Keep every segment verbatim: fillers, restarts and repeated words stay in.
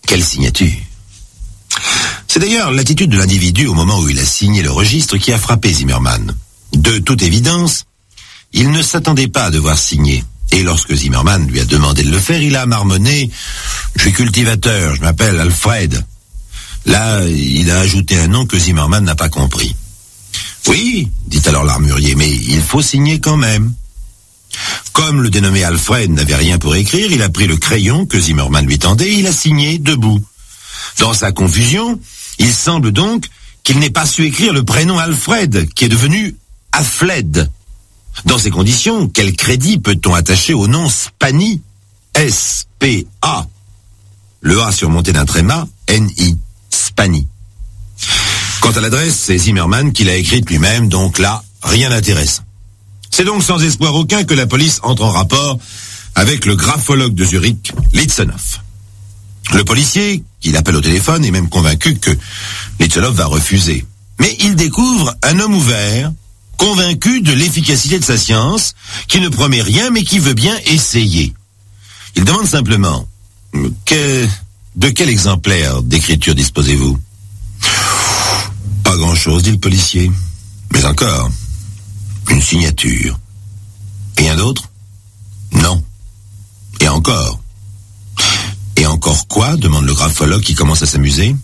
Quelle signature! C'est d'ailleurs l'attitude de l'individu au moment où il a signé le registre qui a frappé Zimmermann. De toute évidence, il ne s'attendait pas à devoir signer. Et lorsque Zimmermann lui a demandé de le faire, il a marmonné « Je suis cultivateur, je m'appelle Alfred ». Là, il a ajouté un nom que Zimmermann n'a pas compris. « Oui, dit alors l'armurier, mais il faut signer quand même ». Comme le dénommé Alfred n'avait rien pour écrire, il a pris le crayon que Zimmermann lui tendait et il a signé debout. Dans sa confusion, il semble donc qu'il n'ait pas su écrire le prénom Alfred, qui est devenu Affled. Dans ces conditions, quel crédit peut-on attacher au nom Spani? S P A. Le A surmonté d'un tréma, N I. Spani. Quant à l'adresse, c'est Zimmermann qui l'a écrite lui-même, donc là, rien d'intéressant. C'est donc sans espoir aucun que la police entre en rapport avec le graphologue de Zurich, Litzenhoff. Le policier, qui l'appelle au téléphone, est même convaincu que Litzenhoff va refuser. Mais il découvre un homme ouvert, convaincu de l'efficacité de sa science, qui ne promet rien mais qui veut bien essayer. Il demande simplement que, de quel exemplaire d'écriture disposez-vous? Pas grand-chose, dit le policier. Mais encore, une signature. Rien d'autre? Non. Et encore? Et encore quoi? Demande le graphologue qui commence à s'amuser.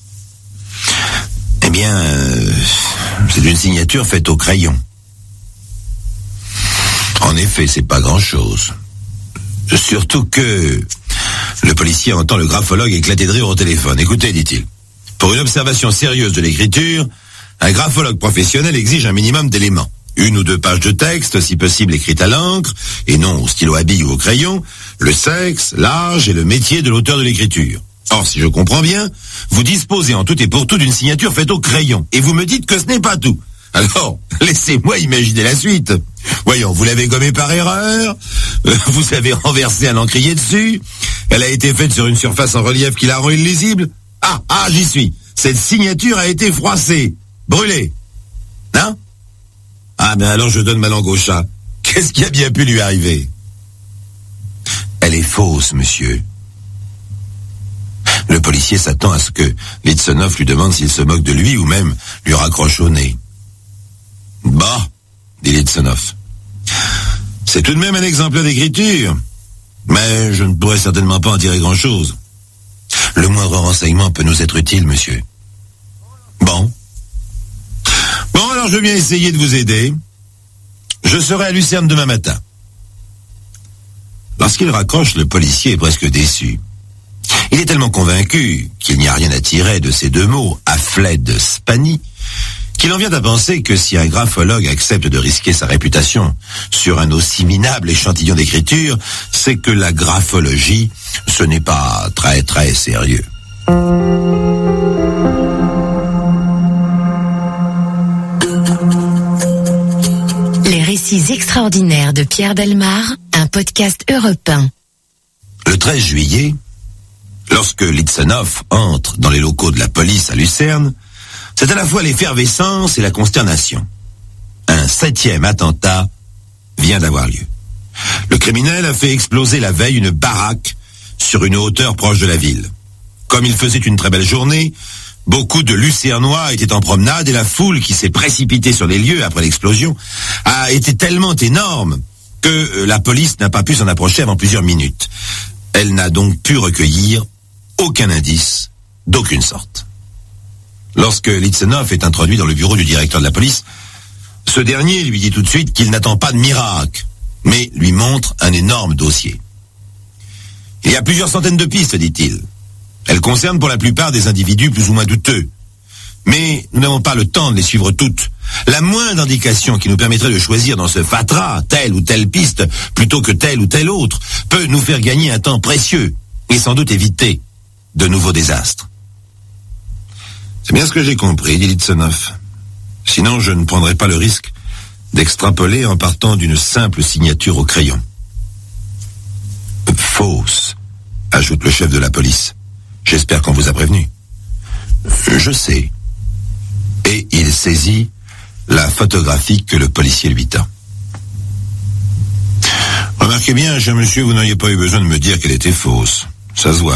Eh bien, euh, c'est une signature faite au crayon. En effet, c'est pas grand-chose. Surtout que le policier entend le graphologue éclater de rire au téléphone. Écoutez, dit-il, pour une observation sérieuse de l'écriture, un graphologue professionnel exige un minimum d'éléments. Une ou deux pages de texte, si possible écrite à l'encre, et non au stylo à bille ou au crayon, le sexe, l'âge et le métier de l'auteur de l'écriture. Or, si je comprends bien, vous disposez en tout et pour tout d'une signature faite au crayon, et vous me dites que ce n'est pas tout. Alors, laissez-moi imaginer la suite. Voyons, vous l'avez gommée par erreur, vous avez renversé un encrier dessus, elle a été faite sur une surface en relief qui la rend illisible. Ah, ah, j'y suis. Cette signature a été froissée, brûlée. Hein? Ah, ben alors je donne ma langue au chat. Qu'est-ce qui a bien pu lui arriver? Elle est fausse, monsieur. Le policier s'attend à ce que Litzenhoff lui demande s'il se moque de lui ou même lui raccroche au nez. Bah, dit Litzenhoff. C'est tout de même un exemplaire d'écriture, mais je ne pourrais certainement pas en tirer grand-chose. Le moindre renseignement peut nous être utile, monsieur. Bon. Bon, alors je viens essayer de vous aider. Je serai à Lucerne demain matin. Lorsqu'il raccroche, le policier est presque déçu. Il est tellement convaincu qu'il n'y a rien à tirer de ces deux mots, Affled Spani, qu'il en vient à penser que si un graphologue accepte de risquer sa réputation sur un aussi minable échantillon d'écriture, c'est que la graphologie, ce n'est pas très très sérieux. Les récits extraordinaires de Pierre Bellemare, un podcast Europe un. Le treize juillet, lorsque Litzenhoff entre dans les locaux de la police à Lucerne, c'est à la fois l'effervescence et la consternation. Un septième attentat vient d'avoir lieu. Le criminel a fait exploser la veille une baraque sur une hauteur proche de la ville. Comme il faisait une très belle journée, beaucoup de Lucernois étaient en promenade et la foule qui s'est précipitée sur les lieux après l'explosion a été tellement énorme que la police n'a pas pu s'en approcher avant plusieurs minutes. Elle n'a donc pu recueillir aucun indice d'aucune sorte. Lorsque Litzenhoff est introduit dans le bureau du directeur de la police, ce dernier lui dit tout de suite qu'il n'attend pas de miracle, mais lui montre un énorme dossier. Il y a plusieurs centaines de pistes, dit-il. Elles concernent pour la plupart des individus plus ou moins douteux. Mais nous n'avons pas le temps de les suivre toutes. La moindre indication qui nous permettrait de choisir dans ce fatras telle ou telle piste plutôt que telle ou telle autre peut nous faire gagner un temps précieux et sans doute éviter de nouveaux désastres. C'est bien ce que j'ai compris, dit Litzenhoff. Sinon, je ne prendrai pas le risque d'extrapoler en partant d'une simple signature au crayon. Fausse, ajoute le chef de la police. J'espère qu'on vous a prévenu. Je sais. Et il saisit la photographie que le policier lui tend. Remarquez bien, cher monsieur, vous n'auriez pas eu besoin de me dire qu'elle était fausse. Ça se voit.